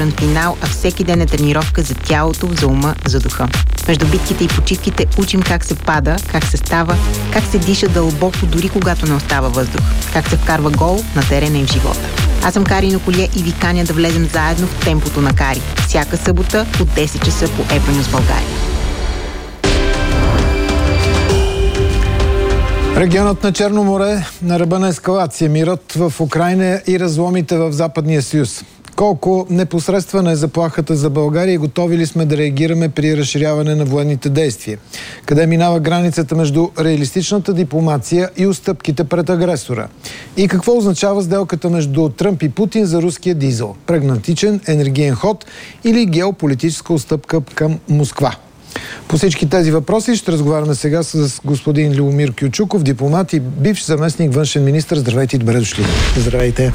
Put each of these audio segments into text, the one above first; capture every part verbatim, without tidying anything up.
гранд финал, а всеки ден е тренировка за тялото, за ума, за духа. Между битките и почивките учим как се пада, как се става, как се диша дълбоко, дори когато не остава въздух, как се вкарва гол на терена и в живота. Аз съм Кари Ноколие и ви каня да влезем заедно в темпото на Кари. Всяка събота от десет часа по Евронюс България. Регионът на Черно море на ръба на ескалация, мирът в Украйна и разломите в Западния съюз. Колко непосредствена е заплахата за България и готови ли сме да реагираме при разширяване на военните действия? Къде минава границата между реалистичната дипломация и отстъпките пред агресора? И какво означава сделката между Тръмп и Путин за руския дизел? Прагматичен енергиен ход или геополитическа отстъпка към Москва? По всички тези въпроси ще разговаряме сега с господин Любомир Кючуков, дипломат и бивш заместник външен министър. Здравейте и добре дошли. Здравейте.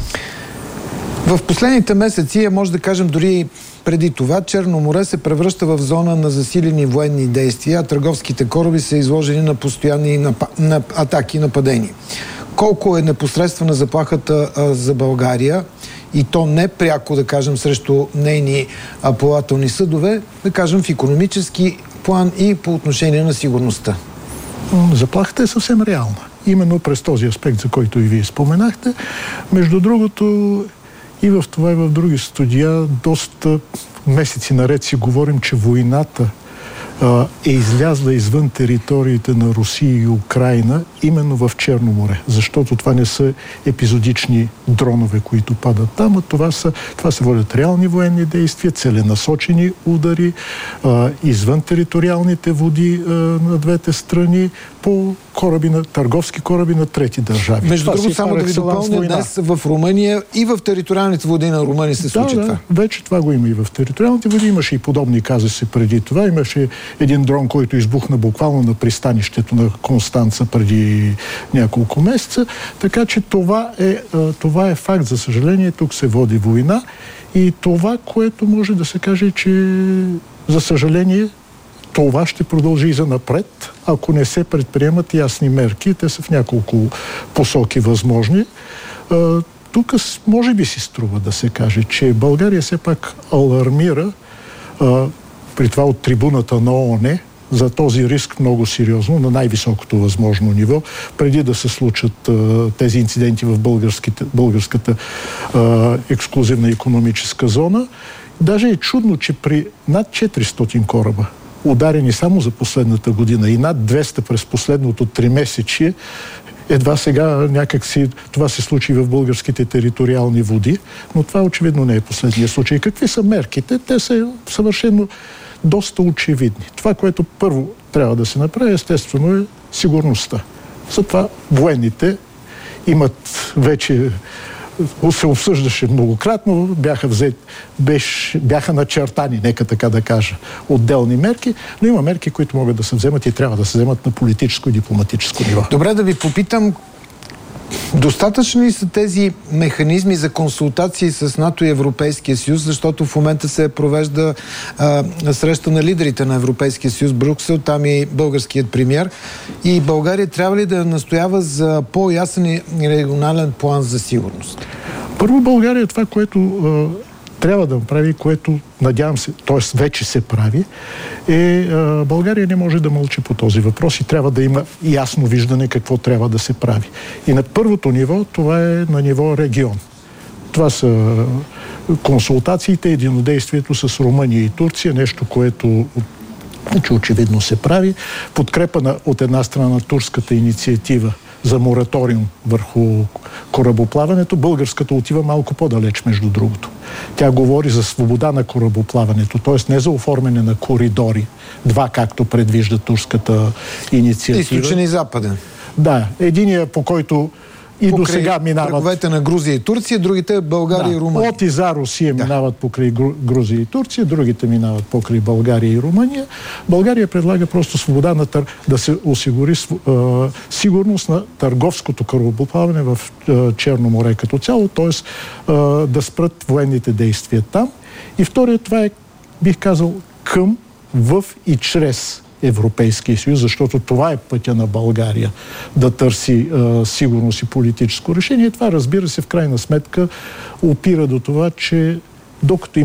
В последните месеци, а може да кажем дори преди това, Черно море се превръща в зона на засилени военни действия, а търговските кораби са изложени на постоянни нап... на атаки и нападения. Колко е непосредствена заплахата а, за България, и то не пряко, да кажем, срещу нейни а, плавателни съдове, да кажем в икономически план и по отношение на сигурността? Заплахата е съвсем реална. Именно през този аспект, за който и вие споменахте. Между другото, и в това, и в други студия, доста месеци наред си говорим, че войната а, е излязла извън териториите на Русия и Украйна, именно в Черно море. Защото това не са епизодични дронове, които падат там, а това, са, това се водят реални военни действия, целенасочени удари, а, извън териториалните води а, на двете страни, по кораби на, търговски кораби на трети държави. Между другото, само да ви допълня, днес в Румъния и в териториалните води на Румъния се случи да, това. Да, вече това го има и в териториалните води. Имаше и подобни казуси преди това. Имаше един дрон, който избухна буквално на пристанището на Констанца преди няколко месеца. Така че това е, това е факт. За съжаление, тук се води война. И това, което може да се каже, че за съжаление това ще продължи и за напред, ако не се предприемат ясни мерки. Те са в няколко посоки възможни. Тук може би си струва да се каже, че България все пак алармира, при това от трибуната на ООН, за този риск много сериозно, на най-високото възможно ниво, преди да се случат а, тези инциденти в българската а, ексклузивна икономическа зона. Даже е чудно, че при над четиристотин кораба, ударени само за последната година и над двеста през последното тримесечие, едва сега някакси това се случи в българските териториални води, но това очевидно не е последния случай. Какви са мерките? Те са съвършено доста очевидни. Това, което първо трябва да се направи, естествено, е сигурността. Затова военните имат вече, се обсъждаше многократно, бяха, взет, беше, бяха начертани, нека така да кажа, отделни мерки, но има мерки, които могат да се вземат и трябва да се вземат на политическо и дипломатическо ниво. Добре, да ви попитам, достатъчно ли са тези механизми за консултации с НАТО и Европейския съюз, защото в момента се провежда а, среща на лидерите на Европейския съюз в Брюксел, там и българският премиер, и България трябва ли да настоява за по-ясен и регионален план за сигурност? Първо, България това, което а, трябва да направи, което надявам се, т.е. вече се прави, е а, България не може да мълчи по този въпрос и трябва да има ясно виждане какво трябва да се прави. И на първото ниво, това е на ниво регион. Това са консултациите, единодействието с Румъния и Турция, нещо, което че очевидно се прави. Подкрепа на, от една страна на турската инициатива за мораториум върху корабоплаването. Българската отива малко по-далеч, между другото. Тя говори за свобода на корабоплаването, т.е. не за оформяне на коридори, два, както предвижда турската инициатива. Източен и западен. Да, единия, по който и покрай до сега минават... бреговете на Грузия и Турция, другите България да, и Румъния. От и за Русия да. минават покрай Грузия и Турция, другите минават покрай България и Румъния. България предлага просто свобода на тър... да се осигури е, сигурност на търговското корабоплаване в е, Черно море като цяло, т.е. Е, да спрат военните действия там. И вторият, това е, бих казал, към, в и чрез Европейския съюз, защото това е пътя на България да търси е, сигурност и политическо решение. Това, разбира се, в крайна сметка опира до това, че докато